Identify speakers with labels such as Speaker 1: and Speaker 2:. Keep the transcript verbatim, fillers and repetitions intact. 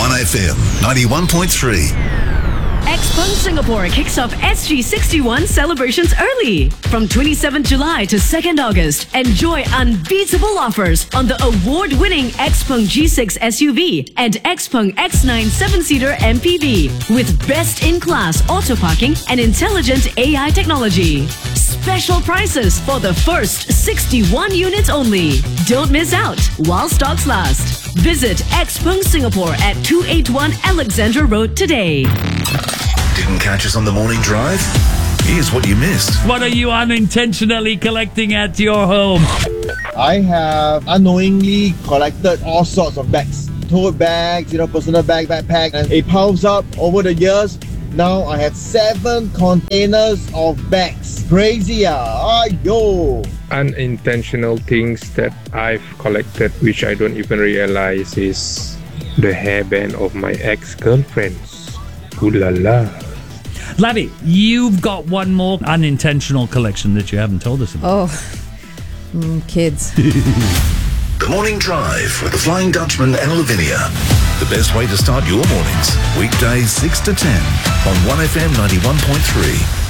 Speaker 1: one F M ninety-one point three.
Speaker 2: Xpeng Singapore kicks off S G sixty-one celebrations early. From twenty-seventh July to second August, enjoy unbeatable offers on the award-winning Xpeng G six S U V and Xpeng X nine seven-seater M P V with best-in-class auto parking and intelligent A I technology. Special prices for the first sixty-one units only. Don't miss out while stocks last. Visit Xpeng Singapore at two eighty-one Alexandra Road today.
Speaker 1: Didn't catch us on the morning drive? Here's what you missed.
Speaker 3: What are you unintentionally collecting at your home?
Speaker 4: I have unknowingly collected all sorts of bags. Tote bags, you know, personal bag, backpack, and it piles up over the years. Now I have seven containers of bags. Crazy, ah, yo.
Speaker 5: Unintentional things that I've collected, which I don't even realize, is the hairband of my ex-girlfriends. Ooh la la.
Speaker 3: Lavi, you've got one more unintentional collection that you haven't told us about.
Speaker 6: Oh, mm, kids.
Speaker 1: The Morning Drive with the Flying Dutchman and Lavinia. The best way to start your mornings. Weekdays six to ten on one F M ninety-one point three.